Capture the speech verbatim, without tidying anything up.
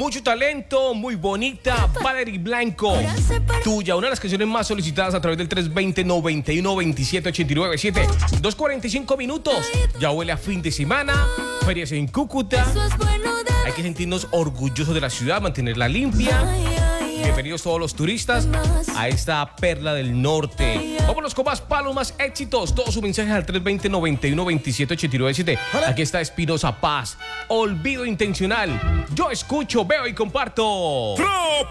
mucho talento, muy bonita, Valerie Blanco. Tuya, una de las canciones más solicitadas a través del tres dos cero, nueve uno, dos siete, ocho nueve siete. dos cuarenta y cinco minutos. Ya huele a fin de semana. Ferias en Cúcuta. Hay que sentirnos orgullosos de la ciudad, mantenerla limpia. Bienvenidos todos los turistas a esta perla del norte. Vámonos con más palos, más éxitos. Todos sus mensajes al tres dos cero, nueve uno, dos siete, ocho nueve siete. Aquí está Espinosa Paz. Olvido intencional. Yo escucho, veo y comparto. Trop